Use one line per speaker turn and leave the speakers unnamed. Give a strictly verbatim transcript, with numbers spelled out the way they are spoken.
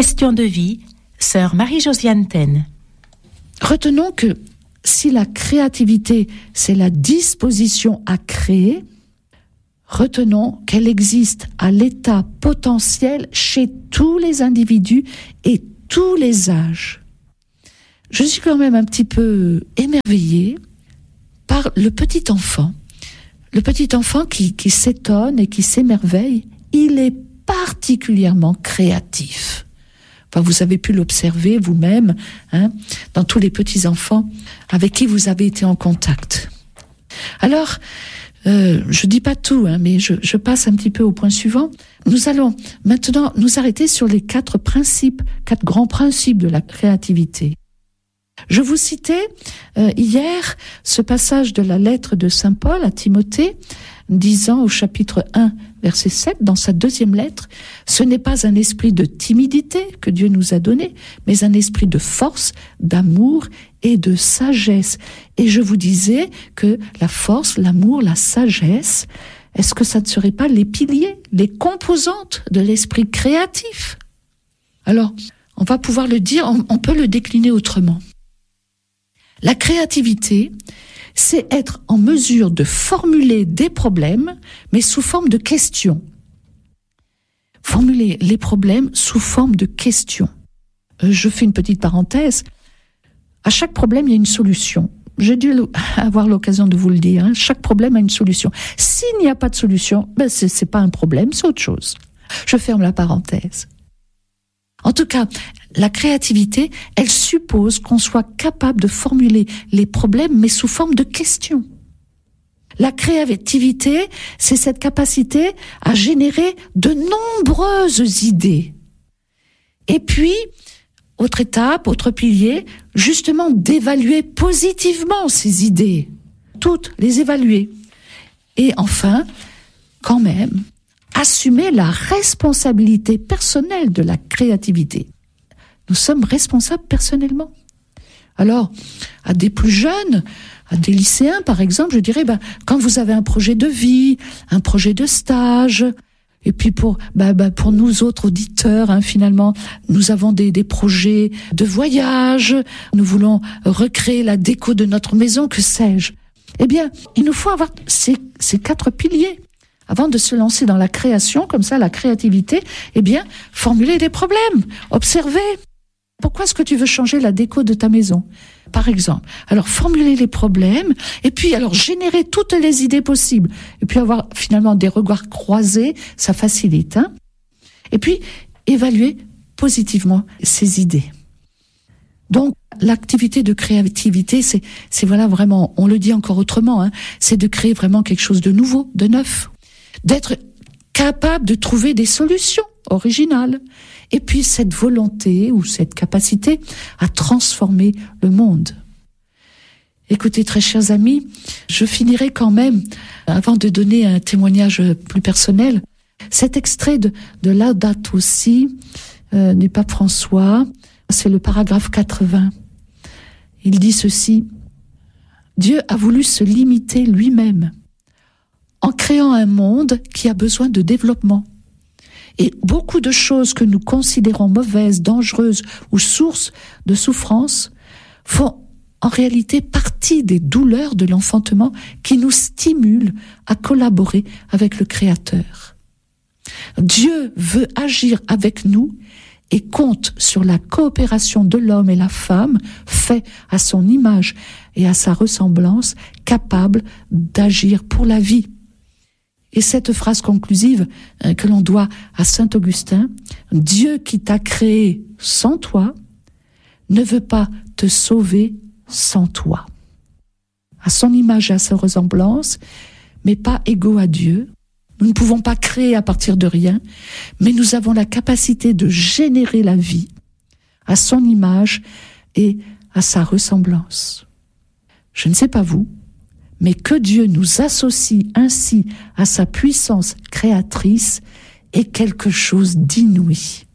Question de vie, sœur Marie-Josiane Taine.
Retenons que si la créativité, c'est la disposition à créer, retenons qu'elle existe à l'état potentiel chez tous les individus et tous les âges. Je suis quand même un petit peu émerveillée par le petit enfant. Le petit enfant qui, qui s'étonne et qui s'émerveille, il est particulièrement créatif. Enfin, vous avez pu l'observer vous-même, hein, dans tous les petits-enfants avec qui vous avez été en contact. Alors, euh, je dis pas tout, hein, mais je, je passe un petit peu au point suivant. Nous allons maintenant nous arrêter sur les quatre principes, quatre grands principes de la créativité. Je vous citais euh, hier ce passage de la lettre de saint Paul à Timothée, disant au chapitre un, verset sept, dans sa deuxième lettre, « Ce n'est pas un esprit de timidité que Dieu nous a donné, mais un esprit de force, d'amour et de sagesse. » Et je vous disais que la force, l'amour, la sagesse, est-ce que ça ne serait pas les piliers, les composantes de l'esprit créatif ? Alors, on va pouvoir le dire, on, on peut le décliner autrement. La créativité, c'est être en mesure de formuler des problèmes, mais sous forme de questions. Formuler les problèmes sous forme de questions. Euh, je fais une petite parenthèse. À chaque problème, il y a une solution. J'ai dû avoir l'occasion de vous le dire. Hein. Chaque problème a une solution. S'il n'y a pas de solution, ben c'est, c'est pas un problème, c'est autre chose. Je ferme la parenthèse. En tout cas, la créativité, elle suppose qu'on soit capable de formuler les problèmes, mais sous forme de questions. La créativité, c'est cette capacité à générer de nombreuses idées. Et puis, autre étape, autre pilier, justement d'évaluer positivement ces idées. Toutes les évaluer. Et enfin, quand même, assumer la responsabilité personnelle de la créativité. Nous sommes responsables personnellement. Alors, à des plus jeunes, à des lycéens par exemple, je dirais, ben, quand vous avez un projet de vie, un projet de stage, et puis pour, ben, ben, pour nous autres auditeurs, hein, finalement, nous avons des, des projets de voyage, nous voulons recréer la déco de notre maison, que sais-je. Eh bien, il nous faut avoir ces, ces quatre piliers. Avant de se lancer dans la création, comme ça, la créativité, eh bien, formuler des problèmes, observer. Pourquoi est-ce que tu veux changer la déco de ta maison, par exemple ? Alors, formuler les problèmes, et puis, alors, générer toutes les idées possibles. Et puis, avoir, finalement, des regards croisés, ça facilite, hein ? Et puis, évaluer positivement ces idées. Donc, l'activité de créativité, c'est, c'est voilà, vraiment, on le dit encore autrement, hein, c'est de créer vraiment quelque chose de nouveau, de neuf. D'être capable de trouver des solutions originales. Et puis cette volonté ou cette capacité à transformer le monde. Écoutez, très chers amis, je finirai quand même, avant de donner un témoignage plus personnel, cet extrait de, de Laudato Si, euh, du pape François, c'est le paragraphe quatre-vingts. Il dit ceci: « Dieu a voulu se limiter lui-même en créant un monde qui a besoin de développement. Et beaucoup de choses que nous considérons mauvaises, dangereuses ou sources de souffrance font en réalité partie des douleurs de l'enfantement qui nous stimulent à collaborer avec le Créateur. Dieu veut agir avec nous et compte sur la coopération de l'homme et la femme, fait à son image et à sa ressemblance, capable d'agir pour la vie. » Et cette phrase conclusive euh, que l'on doit à saint Augustin, « Dieu qui t'a créé sans toi ne veut pas te sauver sans toi. » À son image et à sa ressemblance, mais pas égaux à Dieu. Nous ne pouvons pas créer à partir de rien, mais nous avons la capacité de générer la vie à son image et à sa ressemblance. Je ne sais pas vous, mais que Dieu nous associe ainsi à sa puissance créatrice est quelque chose d'inouï.